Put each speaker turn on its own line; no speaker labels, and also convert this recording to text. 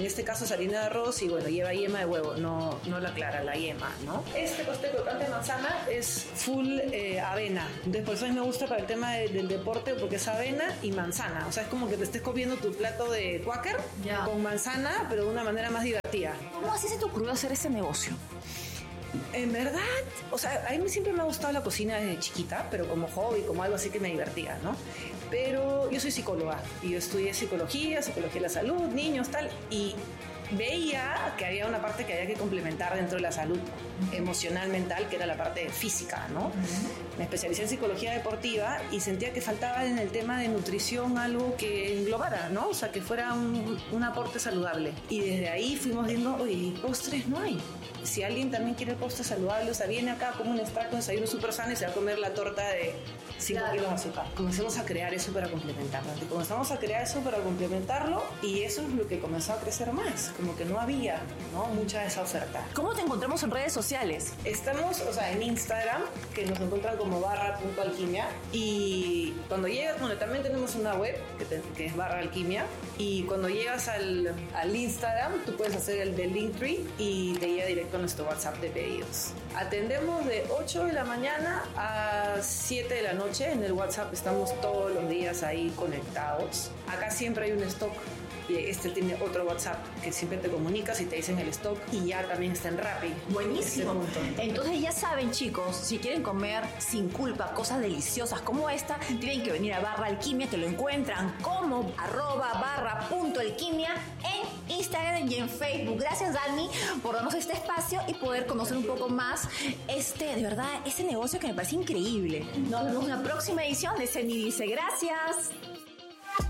en este caso es harina de arroz y bueno, lleva yema de huevo, no la clara, la yema, ¿no? Este pastel crocante de manzana es full avena, entonces por eso a mí me gusta para el tema del deporte, porque es avena y manzana, o sea, es como que te estés comiendo tu plato de Quaker con manzana, pero de una manera más divertida.
¿Cómo así se te ocurrió hacer este negocio?
En verdad, o sea, a mí siempre me ha gustado la cocina desde chiquita, pero como hobby, como algo así que me divertía, ¿no? Pero yo soy psicóloga y yo estudié psicología de la salud, niños, tal, y veía que había una parte que había que complementar dentro de la salud emocional, mental, que era la parte física, ¿no? Me especialicé en psicología deportiva y sentía que faltaba en el tema de nutrición algo que englobara, ¿no? O sea, que fuera un aporte saludable. Y desde ahí fuimos viendo, oye, postres no hay. Si alguien también quiere postres saludables, o sea, viene acá como un extracto, un desayuno súper sano y se va a comer la torta de 5 kilos de azúcar. Comenzamos a crear eso para complementarlo. Comenzamos a crear eso para complementarlo y eso es lo que comenzó a crecer más. Como que no había, ¿no? Mucha de esa oferta.
¿Cómo te encontramos en redes sociales?
Estamos, o sea, en Instagram, que nos encuentran como /alquimia. Y cuando llegas, bueno, también tenemos una web que es /alquimia. Y cuando llegas al Instagram, tú puedes hacer el de Linktree y te llega directo a nuestro WhatsApp de pedidos. Atendemos de 8 de la mañana a 7 de la noche. En el WhatsApp estamos todos los días ahí conectados. Acá siempre hay un stock. Este tiene otro WhatsApp que siempre te comunicas y te dicen el stock, y ya también está en Rappi.
Buenísimo. Entonces ya saben, chicos, si quieren comer sin culpa cosas deliciosas como esta, tienen que venir a /alquimia, que lo encuentran como @/alquimia en Instagram y en Facebook. Gracias, Dani, por darnos este espacio y poder conocer un poco más de verdad, ese negocio que me parece increíble. Nos vemos en la próxima edición de Ceni Dice. Gracias.